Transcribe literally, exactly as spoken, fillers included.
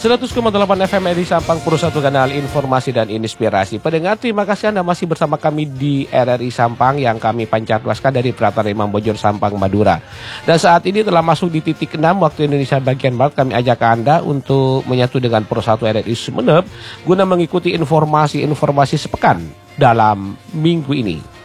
seratus koma delapan F M R I Sampang, Pro satu kanal informasi dan inspirasi. Pendengar, terima kasih Anda masih bersama kami di R R I Sampang yang kami pancar luaskan dari Prata Imam Bojor Sampang, Madura. Dan saat ini telah masuk di titik enam waktu Indonesia bagian Barat. Kami ajak Anda untuk menyatu dengan Pro satu R R I Sumeneb guna mengikuti informasi-informasi sepekan dalam minggu ini.